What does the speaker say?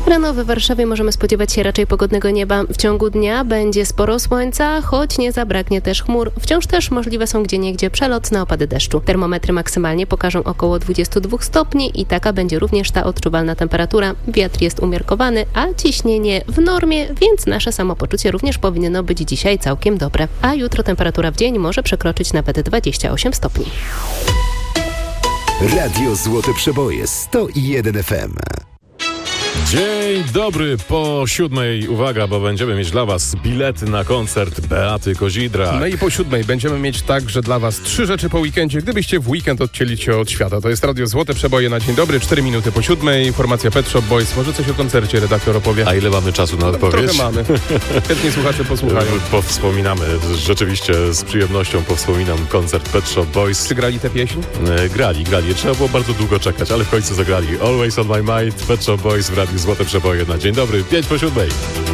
Rano w Warszawie możemy spodziewać się raczej pogodnego nieba. W ciągu dnia będzie sporo słońca, choć nie zabraknie też chmur. Wciąż też możliwe są gdzieniegdzie przelotne opady deszczu. Termometry maksymalnie pokażą około 22 stopni i taka będzie również ta odczuwalna temperatura. Wiatr jest umiarkowany, a ciśnienie w normie, więc nasze samopoczucie również powinno być dzisiaj całkiem dobre. A jutro temperatura w dzień może przekroczyć nawet 28 stopni. Radio Złote Przeboje 101 FM. Dzień dobry, po 7:00, uwaga, bo będziemy mieć dla Was bilety na koncert Beaty Kozidrak. No i po 7:00 będziemy mieć także dla Was 3 rzeczy po weekendzie, gdybyście w weekend odcięli się od świata. To jest Radio Złote Przeboje na dzień dobry, 4 minuty po 7:00, informacja Pet Shop Boys. Może coś o koncercie redaktor opowie? A ile mamy czasu na odpowiedź? Trochę mamy. Chętnie słuchacze posłuchają. Powspominamy, rzeczywiście z przyjemnością powspominam koncert Pet Shop Boys. Czy grali tę pieśń? Grali. Trzeba było bardzo długo czekać, ale w końcu zagrali. Always on my mind, Pet Shop Boys w Radiu Złote Przeboje na dzień dobry, 5 po 7:00.